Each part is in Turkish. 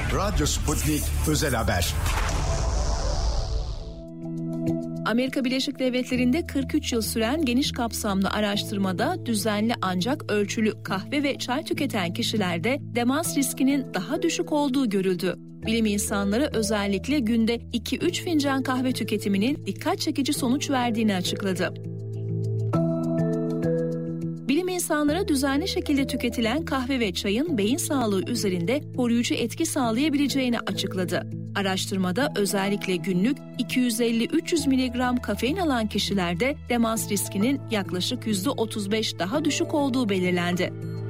Radyo Sputnik Özel Haber. Amerika Birleşik Devletleri'nde 43 yıl süren geniş kapsamlı araştırmada düzenli ancak ölçülü kahve ve çay tüketen kişilerde demans riskinin daha düşük olduğu görüldü. Bilim insanları özellikle günde 2-3 fincan kahve tüketiminin dikkat çekici sonuç verdiğini açıkladı. Bilim insanları düzenli şekilde tüketilen kahve ve çayın beyin sağlığı üzerinde koruyucu etki sağlayabileceğini açıkladı. Araştırmada özellikle günlük 250-300 mg kafein alan kişilerde demans riskinin yaklaşık %35 daha düşük olduğu belirlendi.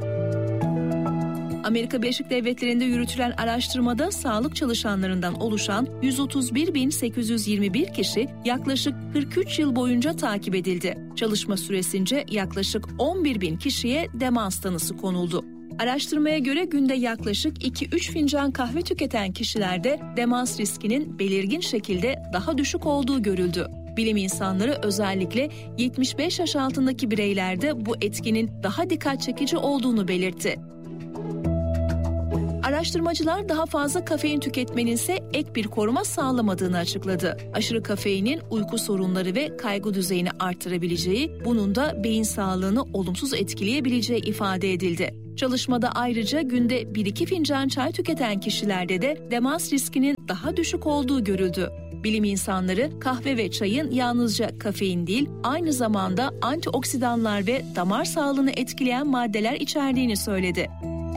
Amerika Birleşik Devletleri'nde yürütülen araştırmada sağlık çalışanlarından oluşan 131.821 kişi yaklaşık 43 yıl boyunca takip edildi. Çalışma süresince yaklaşık 11.000 kişiye demans tanısı konuldu. Araştırmaya göre günde yaklaşık 2-3 fincan kahve tüketen kişilerde demans riskinin belirgin şekilde daha düşük olduğu görüldü. Bilim insanları özellikle 75 yaş altındaki bireylerde bu etkinin daha dikkat çekici olduğunu belirtti. Araştırmacılar daha fazla kafein tüketmenin ise ek bir koruma sağlamadığını açıkladı. Aşırı kafeinin uyku sorunları ve kaygı düzeyini artırabileceği, bunun da beyin sağlığını olumsuz etkileyebileceği ifade edildi. Çalışmada ayrıca günde 1-2 fincan çay tüketen kişilerde de demans riskinin daha düşük olduğu görüldü. Bilim insanları kahve ve çayın yalnızca kafein değil, aynı zamanda antioksidanlar ve damar sağlığını etkileyen maddeler içerdiğini söyledi.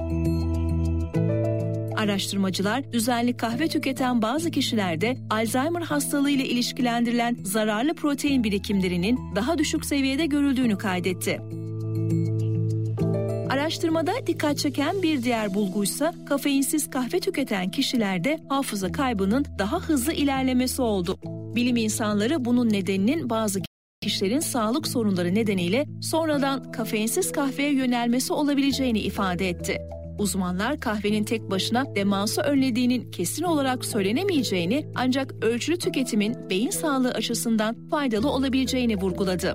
Araştırmacılar düzenli kahve tüketen bazı kişilerde Alzheimer hastalığı ile ilişkilendirilen zararlı protein birikimlerinin daha düşük seviyede görüldüğünü kaydetti. Araştırmada dikkat çeken bir diğer bulguysa kafeinsiz kahve tüketen kişilerde hafıza kaybının daha hızlı ilerlemesi oldu. Bilim insanları bunun nedeninin bazı kişilerin sağlık sorunları nedeniyle sonradan kafeinsiz kahveye yönelmesi olabileceğini ifade etti. Uzmanlar kahvenin tek başına demansı önlediğinin kesin olarak söylenemeyeceğini ancak ölçülü tüketimin beyin sağlığı açısından faydalı olabileceğini vurguladı.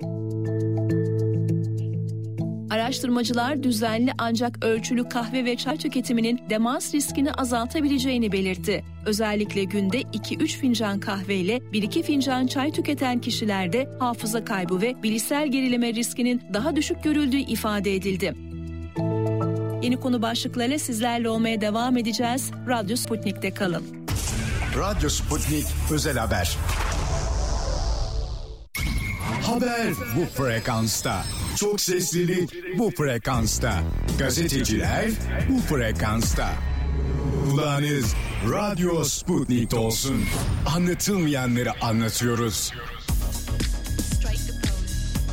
Araştırmacılar düzenli ancak ölçülü kahve ve çay tüketiminin demans riskini azaltabileceğini belirtti. Özellikle günde 2-3 fincan kahve ile 1-2 fincan çay tüketen kişilerde hafıza kaybı ve bilişsel gerileme riskinin daha düşük görüldüğü ifade edildi. Yeni konu başlıklarıyla sizlerle olmaya devam edeceğiz. Radyo Sputnik'te kalın. Radyo Sputnik Özel Haber. Haber bu frekansta. Çok seslilik bu frekansta. Gazeteciler bu frekansta. Kulağınız Radyo Sputnik'te olsun. Anlatılmayanları anlatıyoruz.